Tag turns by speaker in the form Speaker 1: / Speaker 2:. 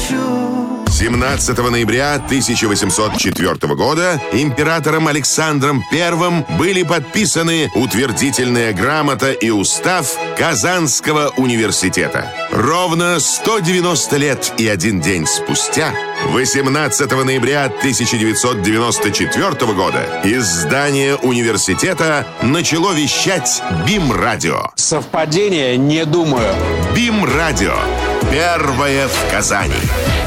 Speaker 1: хочу.
Speaker 2: 17 ноября 1804 года императором Александром I были подписаны утвердительная грамота и устав Казанского университета. Ровно 190 лет и 1 день спустя, 18 ноября 1994 года, из здания университета начало вещать БИМ-радио.
Speaker 3: Совпадение? Не думаю.
Speaker 2: БИМ-радио. Первое в Казани.